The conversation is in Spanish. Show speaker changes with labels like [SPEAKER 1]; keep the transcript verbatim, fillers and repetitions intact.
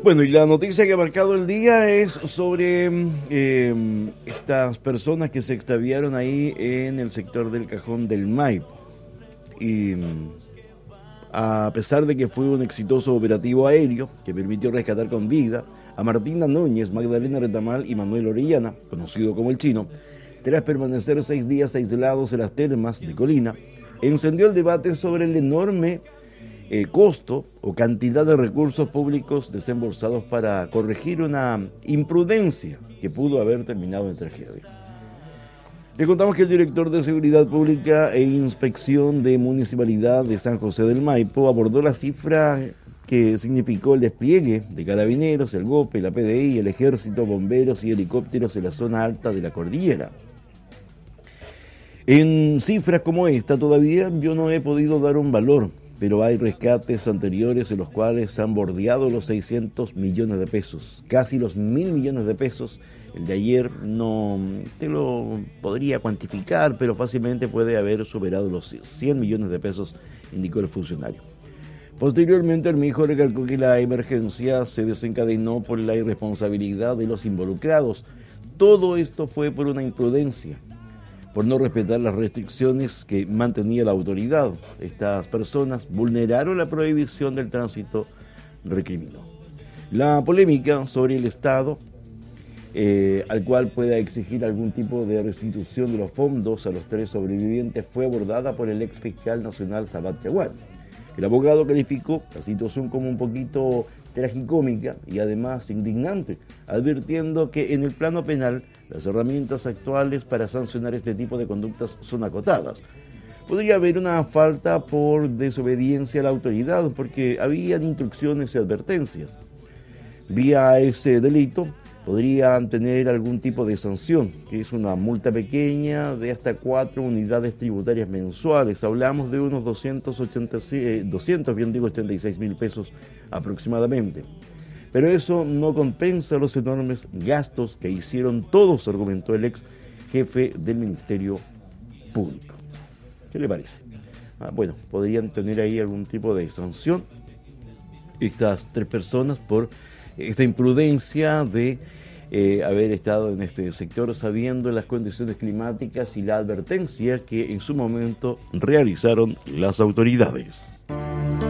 [SPEAKER 1] Bueno, y la noticia que ha marcado el día es sobre eh, estas personas que se extraviaron ahí en el sector del Cajón del Maipo. Y a pesar de que fue un exitoso operativo aéreo que permitió rescatar con vida a Martina Núñez, Magdalena Retamal y Manuel Orellana, conocido como el Chino, tras permanecer seis días aislados en las termas de Colina, encendió el debate sobre el enorme eh, costo o cantidad de recursos públicos desembolsados para corregir una imprudencia que pudo haber terminado en tragedia. Le contamos que el director de Seguridad Pública e Inspección de Municipalidad de San José del Maipo abordó la cifra que significó el despliegue de carabineros, el GOPE, la P D I, el Ejército, bomberos y helicópteros en la zona alta de la cordillera. En cifras como esta todavía yo no he podido dar un valor, pero hay rescates anteriores en los cuales han bordeado los seiscientos millones de pesos, casi los mil millones de pesos. El de ayer no te lo podría cuantificar, pero fácilmente puede haber superado los cien millones de pesos, indicó el funcionario. Posteriormente, el mijo recalcó que la emergencia se desencadenó por la irresponsabilidad de los involucrados. Todo esto fue por una imprudencia, por no respetar las restricciones que mantenía la autoridad. Estas personas vulneraron la prohibición del tránsito, recriminó. La polémica sobre el Estado, eh, al cual pueda exigir algún tipo de restitución de los fondos a los tres sobrevivientes, fue abordada por el ex fiscal nacional Sabat Yaguán. El abogado calificó la situación como un poquito tragicómica y además indignante, advirtiendo que en el plano penal las herramientas actuales para sancionar este tipo de conductas son acotadas. Podría haber una falta por desobediencia a la autoridad porque habían instrucciones y advertencias. Vía ese delito podrían tener algún tipo de sanción, que es una multa pequeña de hasta cuatro unidades tributarias mensuales. Hablamos de unos doscientos ochenta, doscientos, bien digo, ochenta y seis mil pesos aproximadamente. Pero eso no compensa los enormes gastos que hicieron todos, argumentó el ex jefe del Ministerio Público. ¿Qué le parece? Ah, bueno, podrían tener ahí algún tipo de sanción estas tres personas por esta imprudencia de eh, haber estado en este sector sabiendo las condiciones climáticas y la advertencia que en su momento realizaron las autoridades.